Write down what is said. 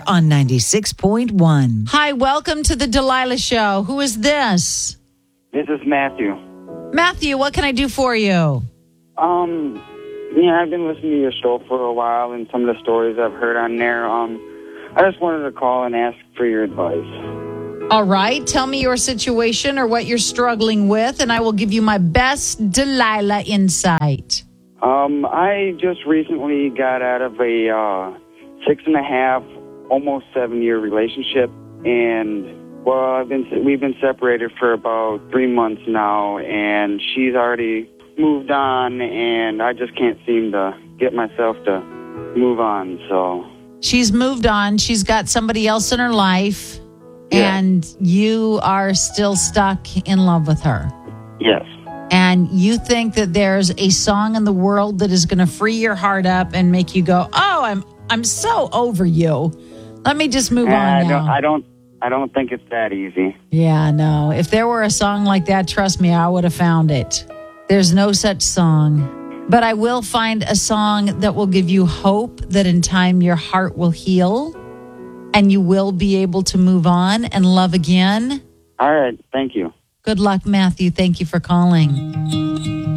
on 96.1. Hi, welcome to the Delilah Show. Who is this? This is Matthew. Matthew, what can I do for you? I've been listening to your show for a while and some of the stories I've heard on there. I just wanted to call and ask for your advice. All right, tell me your situation or what you're struggling with, and I will give you my best Delilah insight. I just recently got out of a 6.5, almost 7-year relationship, and we've been separated for about 3 months now, and she's already moved on, and I just can't seem to get myself to move on. So she's moved on. She's got somebody else in her life, and you are still stuck in love with her. Yes. And you think that there's a song in the world that is going to free your heart up and make you go, "Oh, I'm so over you. Let me just move on now." I don't think it's that easy. Yeah, no. If there were a song like that, trust me, I would have found it. There's no such song. But I will find a song that will give you hope that in time your heart will heal and you will be able to move on and love again. All right. Thank you. Good luck, Matthew. Thank you for calling.